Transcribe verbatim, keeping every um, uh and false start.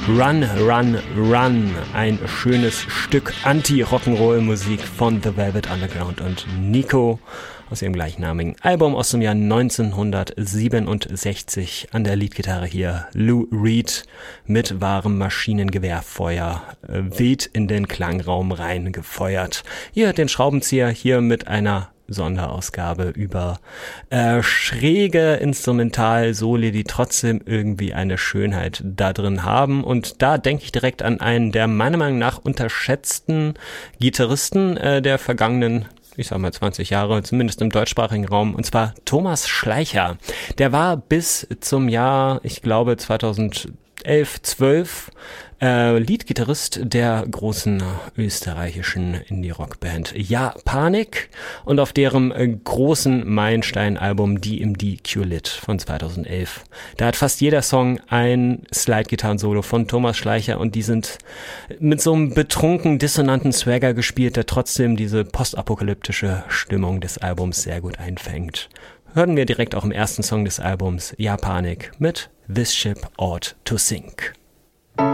Run, Run, Run. Ein schönes Stück Anti-Rock'n'Roll-Musik von The Velvet Underground und Nico aus ihrem gleichnamigen Album aus dem Jahr neunzehnhundertsiebenundsechzig. An der Leadgitarre hier Lou Reed mit wahrem Maschinengewehrfeuer äh, wild in den Klangraum reingefeuert. Ihr hört den Schraubenzieher hier mit einer Sonderausgabe über äh, schräge Instrumental-Soli, die trotzdem irgendwie eine Schönheit da drin haben. Und da denke ich direkt an einen der meiner Meinung nach unterschätzten Gitarristen äh, der vergangenen, ich sag mal zwanzig Jahre, zumindest im deutschsprachigen Raum, und zwar Thomas Schleicher. Der war bis zum Jahr, ich glaube zweitausendelf, zwölf äh, Leadgitarrist der großen österreichischen Indie-Rock-Band Ja Panik und auf deren äh, großen Meilenstein-Album Die im D Q-Lit von zweitausendelf. Da hat fast jeder Song ein Slide-Gitarren-Solo von Thomas Schleicher und die sind mit so einem betrunken, dissonanten Swagger gespielt, der trotzdem diese postapokalyptische Stimmung des Albums sehr gut einfängt. Hören wir direkt auch im ersten Song des Albums Ja Panik mit This Ship Ought to Sink.